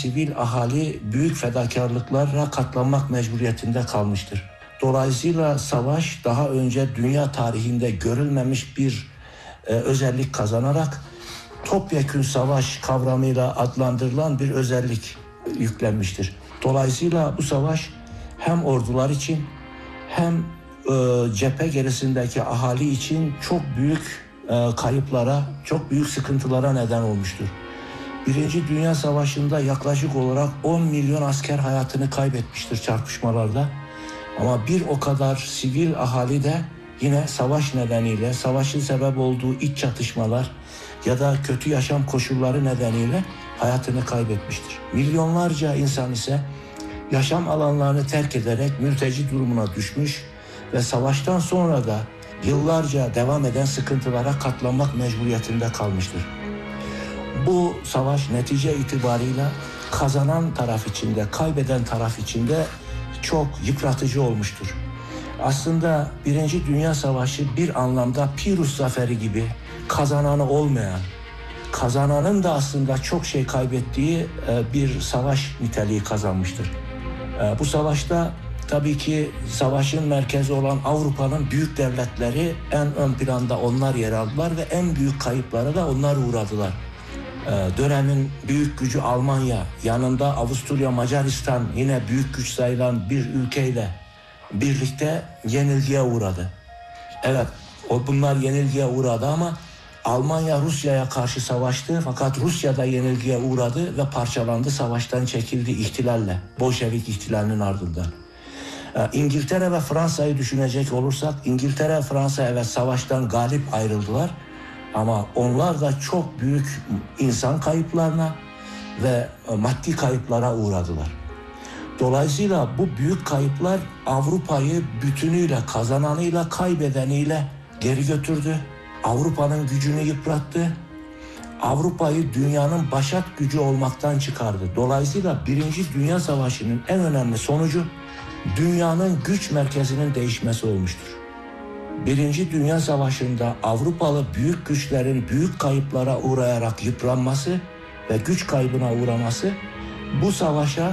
sivil ahali büyük fedakarlıklara katlanmak mecburiyetinde kalmıştır. Dolayısıyla savaş daha önce dünya tarihinde görülmemiş bir özellik kazanarak topyekün savaş kavramıyla adlandırılan bir özellik yüklenmiştir. Dolayısıyla bu savaş hem ordular için hem cephe gerisindeki ahali için çok büyük kayıplara, çok büyük sıkıntılara neden olmuştur. Birinci Dünya Savaşı'nda yaklaşık olarak 10 milyon asker hayatını kaybetmiştir çarpışmalarda. Ama bir o kadar sivil ahali de yine savaş nedeniyle, savaşın sebep olduğu iç çatışmalar ya da kötü yaşam koşulları nedeniyle hayatını kaybetmiştir. Milyonlarca insan ise yaşam alanlarını terk ederek mülteci durumuna düşmüş ve savaştan sonra da yıllarca devam eden sıkıntılara katlanmak mecburiyetinde kalmıştır. Bu savaş netice itibarıyla kazanan taraf içinde, kaybeden taraf içinde çok yıpratıcı olmuştur. Aslında Birinci Dünya Savaşı bir anlamda Pirus zaferi gibi kazananı olmayan, kazananın da aslında çok şey kaybettiği bir savaş niteliği kazanmıştır. Bu savaşta tabii ki savaşın merkezi olan Avrupa'nın büyük devletleri en ön planda onlar yer aldılar ve en büyük kayıplara da onlar uğradılar. Dönemin büyük gücü Almanya, yanında Avusturya, Macaristan yine büyük güç sayılan bir ülkeyle birlikte yenilgiye uğradı. Evet, bunlar yenilgiye uğradı ama Almanya Rusya'ya karşı savaştı fakat Rusya da yenilgiye uğradı ve parçalandı, savaştan çekildi ihtilalle, Bolşevik ihtilalinin ardından. İngiltere ve Fransa'yı düşünecek olursak, İngiltere ve Fransa evet savaştan galip ayrıldılar ama onlar da çok büyük insan kayıplarına ve maddi kayıplara uğradılar. Dolayısıyla bu büyük kayıplar Avrupa'yı bütünüyle, kazananıyla, kaybedeniyle geri götürdü. Avrupa'nın gücünü yıprattı. Avrupa'yı dünyanın başat gücü olmaktan çıkardı. Dolayısıyla Birinci Dünya Savaşı'nın en önemli sonucu dünyanın güç merkezinin değişmesi olmuştur. Birinci Dünya Savaşı'nda Avrupalı büyük güçlerin büyük kayıplara uğrayarak yıpranması ve güç kaybına uğraması bu savaşa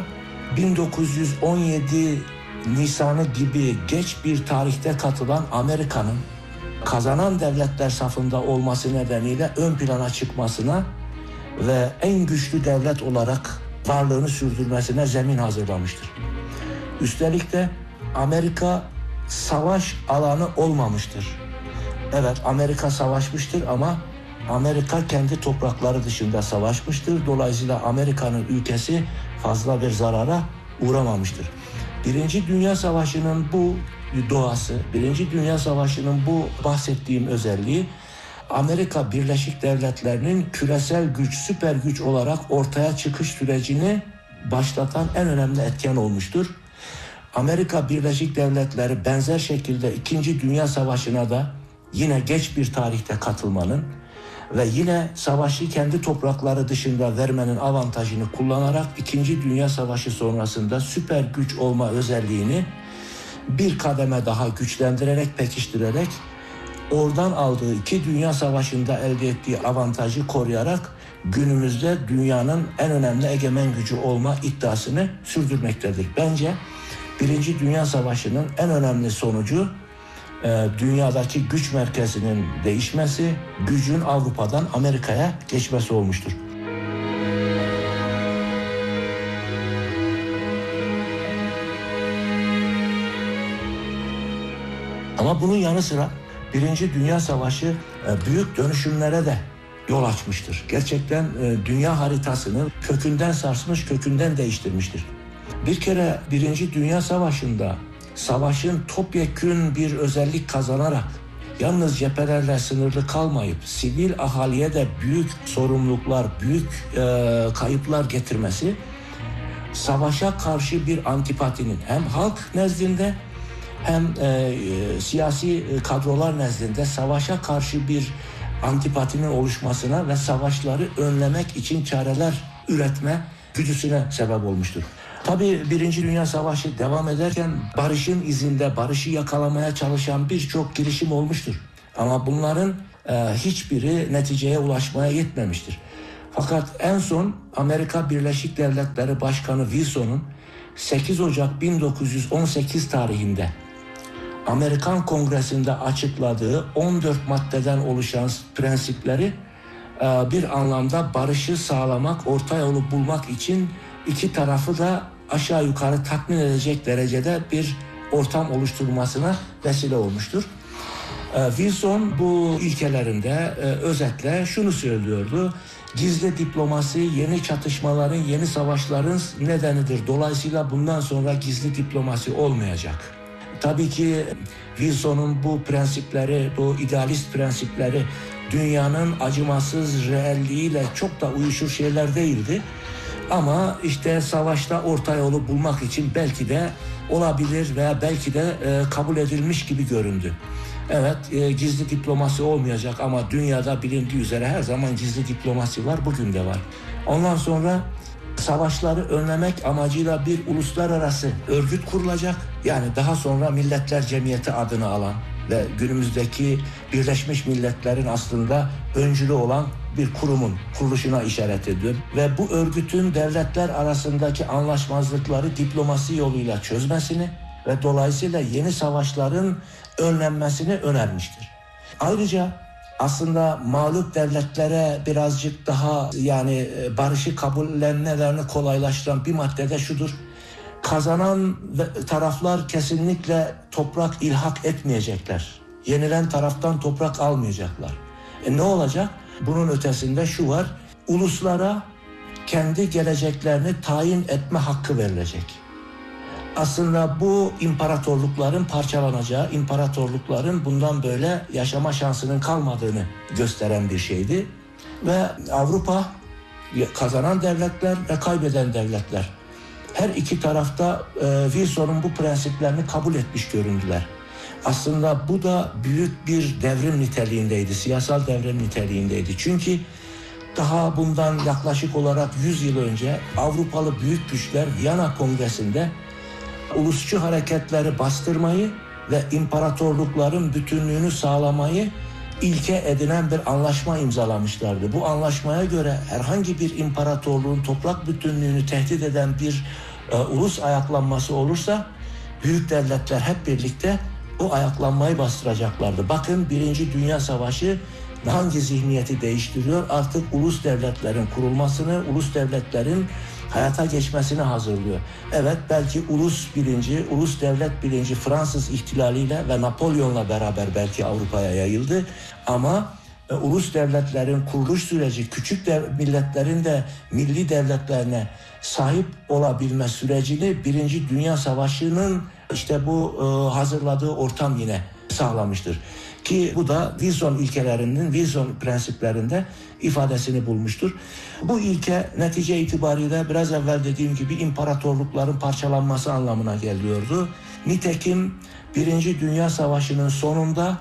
1917 Nisan'ı gibi geç bir tarihte katılan Amerika'nın kazanan devletler safında olması nedeniyle ön plana çıkmasına ve en güçlü devlet olarak varlığını sürdürmesine zemin hazırlamıştır. Üstelik de Amerika savaş alanı olmamıştır. Evet, Amerika savaşmıştır ama Amerika kendi toprakları dışında savaşmıştır. Dolayısıyla Amerika'nın ülkesi fazla bir zarara uğramamıştır. Birinci Dünya Savaşı'nın bu doğası, Birinci Dünya Savaşı'nın bu bahsettiğim özelliği Amerika Birleşik Devletleri'nin küresel güç, süper güç olarak ortaya çıkış sürecini başlatan en önemli etken olmuştur. Amerika Birleşik Devletleri benzer şekilde İkinci Dünya Savaşı'na da yine geç bir tarihte katılmanın ve yine savaşı kendi toprakları dışında vermenin avantajını kullanarak İkinci Dünya Savaşı sonrasında süper güç olma özelliğini bir kademe daha güçlendirerek, pekiştirerek oradan aldığı iki Dünya Savaşı'nda elde ettiği avantajı koruyarak günümüzde dünyanın en önemli egemen gücü olma iddiasını sürdürmektedir. Bence Birinci Dünya Savaşı'nın en önemli sonucu dünyadaki güç merkezinin değişmesi, gücün Avrupa'dan Amerika'ya geçmesi olmuştur. Ama bunun yanı sıra Birinci Dünya Savaşı büyük dönüşümlere de yol açmıştır. Gerçekten dünya haritasını kökünden sarsmış, kökünden değiştirmiştir. Bir kere Birinci Dünya Savaşı'nda savaşın topyekün bir özellik kazanarak yalnız cephelerle sınırlı kalmayıp sivil ahaliye de büyük sorumluluklar, büyük kayıplar getirmesi savaşa karşı bir antipatinin hem halk nezdinde hem siyasi kadrolar nezdinde savaşa karşı bir antipatinin oluşmasına ve savaşları önlemek için çareler üretme güdüsüne sebep olmuştur. Tabii Birinci Dünya Savaşı devam ederken barışın izinde, barışı yakalamaya çalışan birçok girişim olmuştur. Ama bunların hiçbiri neticeye ulaşmaya yetmemiştir. Fakat en son Amerika Birleşik Devletleri Başkanı Wilson'un 8 Ocak 1918 tarihinde Amerikan Kongresi'nde açıkladığı 14 maddeden oluşan prensipleri bir anlamda barışı sağlamak, orta yolu bulmak için iki tarafı da aşağı yukarı tatmin edecek derecede bir ortam oluşturulmasına vesile olmuştur. Wilson bu ilkelerinde özetle şunu söylüyordu: gizli diplomasi yeni çatışmaların, yeni savaşların nedenidir. Dolayısıyla bundan sonra gizli diplomasi olmayacak. Tabii ki Wilson'un bu prensipleri, bu idealist prensipleri dünyanın acımasız reelliğiyle çok da uyuşur şeyler değildi. Ama işte savaşta orta yolu bulmak için belki de olabilir veya belki de kabul edilmiş gibi göründü. Evet, gizli diplomasi olmayacak ama dünyada bilindiği üzere her zaman gizli diplomasi var, bugün de var. Ondan sonra savaşları önlemek amacıyla bir uluslararası örgüt kurulacak. Yani daha sonra Milletler Cemiyeti adını alan ve günümüzdeki Birleşmiş Milletler'in aslında öncülü olan bir kurumun kuruluşuna işaret ediyor. Ve bu örgütün devletler arasındaki anlaşmazlıkları diplomasi yoluyla çözmesini ve dolayısıyla yeni savaşların önlenmesini önermiştir. Ayrıca aslında mağlup devletlere birazcık daha barışı kabullenmelerini kolaylaştıran bir madde de şudur: kazanan taraflar kesinlikle toprak ilhak etmeyecekler. Yenilen taraftan toprak almayacaklar. Ne olacak? Bunun ötesinde şu var: uluslara kendi geleceklerini tayin etme hakkı verilecek. Aslında bu imparatorlukların parçalanacağı, imparatorlukların bundan böyle yaşama şansının kalmadığını gösteren bir şeydi. Ve Avrupa, kazanan devletler ve kaybeden devletler, her iki tarafta Wilson'un bu prensiplerini kabul etmiş göründüler. Aslında bu da büyük bir devrim niteliğindeydi, siyasal devrim niteliğindeydi. Çünkü daha bundan yaklaşık olarak 100 yıl önce Avrupalı büyük güçler Viyana Kongresi'nde ulusçu hareketleri bastırmayı ve imparatorlukların bütünlüğünü sağlamayı ilke edinen bir anlaşma imzalamışlardı. Bu anlaşmaya göre herhangi bir imparatorluğun toprak bütünlüğünü tehdit eden bir ulus ayaklanması olursa büyük devletler hep birlikte o ayaklanmayı bastıracaklardı. Bakın, Birinci Dünya Savaşı hangi zihniyeti değiştiriyor? Artık ulus devletlerin kurulmasını, ulus devletlerin hayata geçmesini hazırlıyor. Evet, belki ulus bilinci, ulus devlet bilinci Fransız ihtilaliyle ve Napolyon'la beraber belki Avrupa'ya yayıldı. Ama ulus devletlerin kuruluş süreci, küçük milletlerin de milli devletlerine sahip olabilme sürecini Birinci Dünya Savaşı'nın işte bu hazırladığı ortam yine sağlamıştır. Ki bu da Wilson ilkelerinin, Wilson prensiplerinde ifadesini bulmuştur. Bu ilke netice itibariyle biraz evvel dediğim gibi imparatorlukların parçalanması anlamına geliyordu. Nitekim Birinci Dünya Savaşı'nın sonunda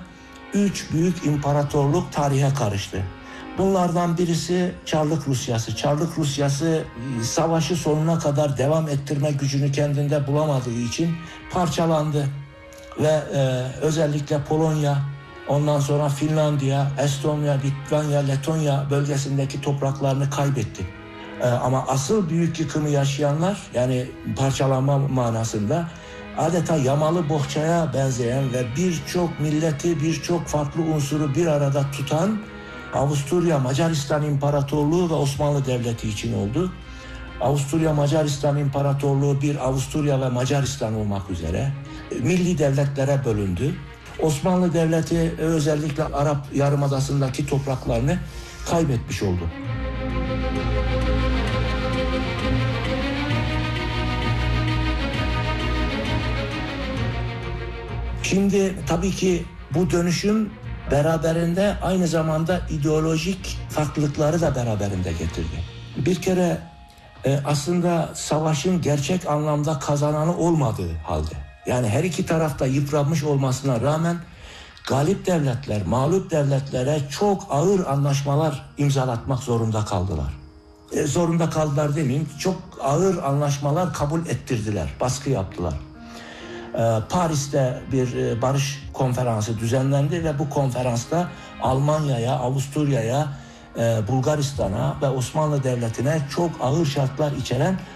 3 büyük imparatorluk tarihe karıştı. Bunlardan birisi Çarlık Rusyası. Çarlık Rusyası savaşı sonuna kadar devam ettirme gücünü kendinde bulamadığı için parçalandı. Ve özellikle Polonya, ondan sonra Finlandiya, Estonya, Litvanya, Letonya bölgesindeki topraklarını kaybetti. Ama asıl büyük yıkımı yaşayanlar, yani parçalanma manasında adeta yamalı bohçaya benzeyen ve birçok milleti, birçok farklı unsuru bir arada tutan Avusturya Macaristan İmparatorluğu ve Osmanlı Devleti için oldu. Avusturya Macaristan İmparatorluğu bir Avusturya ve Macaristan olmak üzere milli devletlere bölündü. Osmanlı Devleti özellikle Arap Yarımadası'ndaki topraklarını kaybetmiş oldu. Şimdi tabii ki bu dönüşüm beraberinde aynı zamanda ideolojik farklılıkları da beraberinde getirdi. Bir kere aslında savaşın gerçek anlamda kazananı olmadığı halde, yani her iki tarafta yıpranmış olmasına rağmen galip devletler, mağlup devletlere çok ağır anlaşmalar imzalatmak zorunda kaldılar. Zorunda kaldılar demeyeyim, çok ağır anlaşmalar kabul ettirdiler, baskı yaptılar. Paris'te bir barış konferansı düzenlendi ve bu konferansta Almanya'ya, Avusturya'ya Bulgaristan'a ve Osmanlı Devleti'ne çok ağır şartlar içeren